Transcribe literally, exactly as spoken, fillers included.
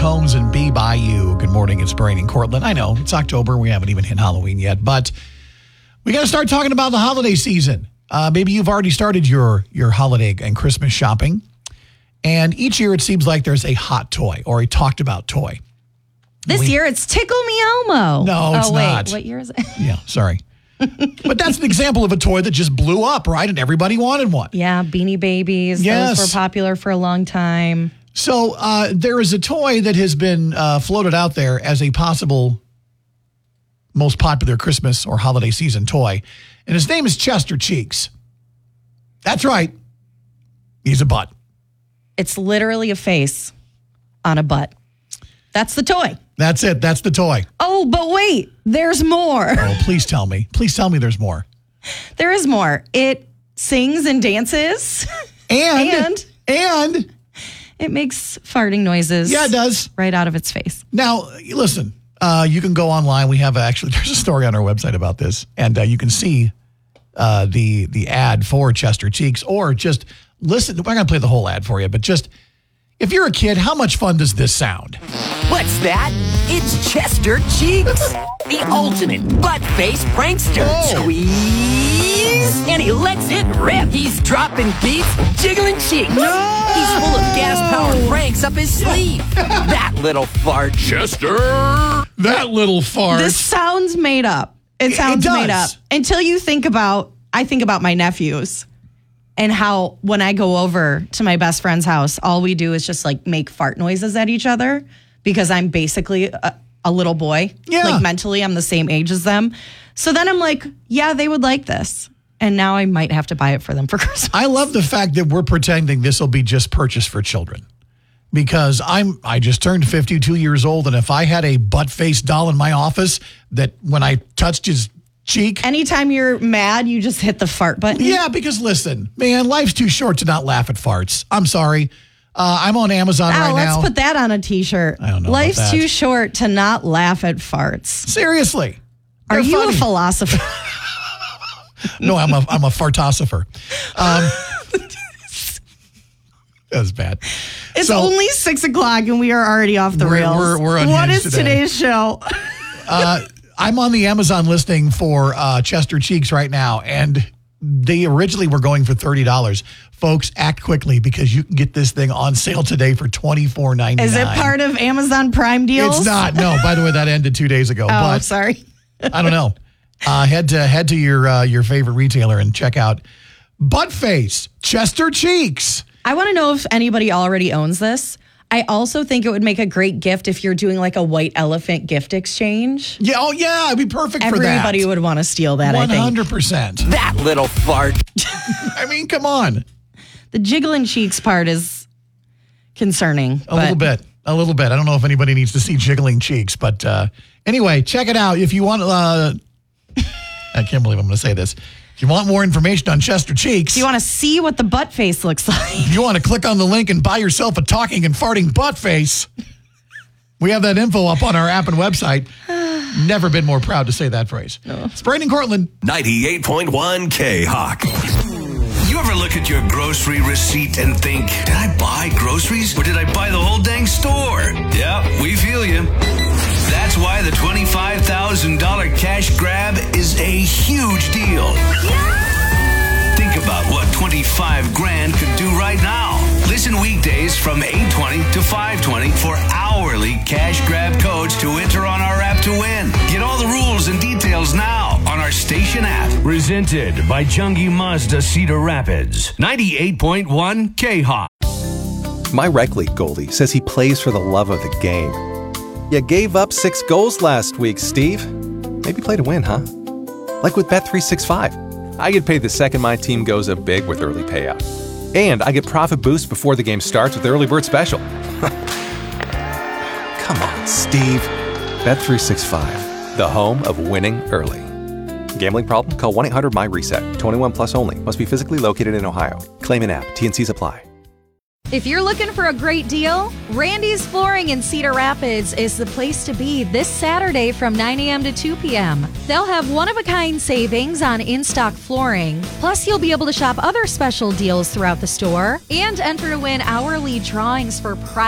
Combs and Be By You. Good morning, it's Brain and Cortland. I know, it's October. We haven't even hit Halloween yet, but we got to start talking about the holiday season. Uh, maybe you've already started your, your holiday and Christmas shopping. And each year it seems like there's a hot toy or a talked about toy. This we, year it's Tickle Me Elmo. No, it's oh, wait. not. What year is it? Yeah, sorry. But that's an example of a toy that just blew up, right? And everybody wanted one. Yeah, Beanie Babies. Yes. Those were popular for a long time. So uh, there is a toy that has been uh, floated out there as a possible most popular Christmas or holiday season toy. And his name is Chester Cheeks. That's right. He's a butt. It's literally a face on a butt. That's the toy. That's it. That's the toy. Oh, but wait, there's more. Oh, please tell me. Please tell me there's more. There is more. It sings and dances. And, and, and it makes farting noises. Yeah, it does. Right out of its face. Now, listen, uh, you can go online. We have actually, there's a story on our website about this, and uh, you can see uh, the the ad for Chester Cheeks, or just listen. We're not going to play the whole ad for you, but just, if you're a kid, how much fun does this sound? What's that? It's Chester Cheeks, the ultimate butt-face prankster. Oh. Squeeze, and he lets it rip. He's dropping beats, jiggling cheeks. No. He's full of gas-powered pranks up his sleeve. That little fart. Chester! That little fart. This sounds made up. It sounds it made up. does. Until you think about, I think about my nephews and how when I go over to my best friend's house, all we do is just like make fart noises at each other because I'm basically a, a little boy. Yeah. Like mentally, I'm the same age as them. So then I'm like, yeah, they would like this. And now I might have to buy it for them for Christmas. I love the fact that we're pretending this will be just purchased for children. Because I'm, I just turned fifty-two years old, and if I had a butt-faced doll in my office that when I touched his cheek. Anytime you're mad, you just hit the fart button. Yeah, because listen, man, life's too short to not laugh at farts. I'm sorry. Uh, I'm on Amazon Oh, right let's now. put that on a t-shirt. I don't know Life's about that. too short to not laugh at farts. Seriously. Are They're you funny. a philosopher? No, I'm a I'm a fartosopher. Um, that was bad. It's So- only six o'clock and we are already off the We're- rails. we're- we're What unhinged is today. today's show? Uh, I'm on the Amazon listing for uh, Chester Cheeks right now, and they originally were going for thirty dollars. Folks, act quickly because you can get this thing on sale today for twenty-four ninety-nine. Is it part of Amazon Prime deals? It's not. No, by the way, that ended two days ago. Oh, but sorry. I don't know. Uh, head to head to your uh, your favorite retailer and check out Buttface Chester Cheeks. I want to know if anybody already owns this. I also think it would make a great gift if you're doing like a white elephant gift exchange. Yeah. Oh, yeah. It'd be perfect for that. Everybody would want to steal that, One I think. hundred percent. That little fart. I mean, come on. The jiggling cheeks part is concerning. A little bit. A little bit. I don't know if anybody needs to see jiggling cheeks, but uh, anyway, check it out. If you want, uh, I can't believe I'm going to say this. If you want more information on Chester Cheeks, Do you want to see what the butt face looks like? if you want to click on the link and buy yourself a talking and farting butt face, we have that info up on our app and website. Never been more proud to say that phrase. No. It's Braden Cortland. ninety-eight point one K-Hawk. You ever look at your grocery receipt and think, did I buy groceries or did I buy the whole dang store? Yeah, we feel you. That's why the twenty-five thousand dollars cash grab is a huge deal. Think about what twenty-five grand could do right now. Listen weekdays from eight twenty to five twenty for hourly cash grab codes to enter on our app to win. Get all the rules and details now on our station app. Presented by Jungie Mazda Cedar Rapids. ninety-eight point one K-Hawk. My rec league goalie says he plays for the love of the game. You gave up six goals last week, Steve. Maybe play to win, huh? Like with Bet three sixty-five. I get paid the second my team goes up big with early payout. And I get profit boost before the game starts with Early Bird Special. Come on, Steve. Bet three sixty-five, the home of winning early. Gambling problem? Call one eight hundred my reset. twenty-one plus only. Must be physically located in Ohio. Claim in app. T N Cs apply. If you're looking for a great deal, Randy's Flooring in Cedar Rapids is the place to be this Saturday from nine a.m. to two p.m. They'll have one-of-a-kind savings on in-stock flooring. Plus, you'll be able to shop other special deals throughout the store and enter to win hourly drawings for prize